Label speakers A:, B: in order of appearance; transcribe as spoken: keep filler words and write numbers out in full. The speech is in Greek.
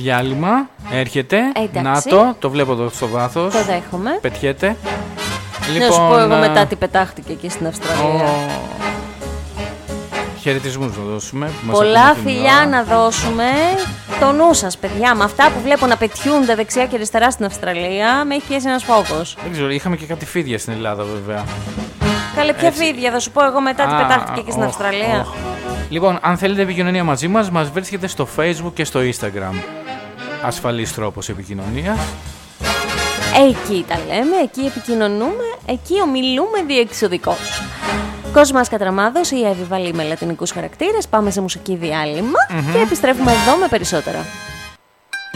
A: Διάλειμμα, έρχεται.
B: Εντάξει.
A: Να το, το βλέπω εδώ στο βάθος.
B: Το δέχομαι.
A: Πετιέται.
B: Λοιπόν, να σου πω εγώ μετά τι πετάχτηκε εκεί στην Αυστραλία.
A: Ο... Χαιρετισμούς να δώσουμε.
B: Πολλά φιλιά να δώσουμε. Το νου σας, παιδιά. Με αυτά που βλέπω να πετιούνται δεξιά και αριστερά στην Αυστραλία, με έχει πιέσει ένας φόβος.
A: Δεν ξέρω, είχαμε και κάτι φίδια στην Ελλάδα βέβαια.
B: Καλέ, ποια φίδια, θα σου πω εγώ μετά τι πετάχτηκε και στην
A: oh,
B: Αυστραλία.
A: Oh. Λοιπόν, αν θέλετε επικοινωνία μαζί μας, μας βρίσκεται στο Facebook και στο Instagram. Ασφαλής τρόπος επικοινωνίας.
B: Εκεί τα λέμε, εκεί επικοινωνούμε, εκεί ομιλούμε διεξοδικώς. Κόσμας Κατραμάδος, η Εύη Βαλή με λατινικούς χαρακτήρες. Πάμε σε μουσική διάλειμμα mm-hmm. και επιστρέφουμε εδώ με περισσότερα.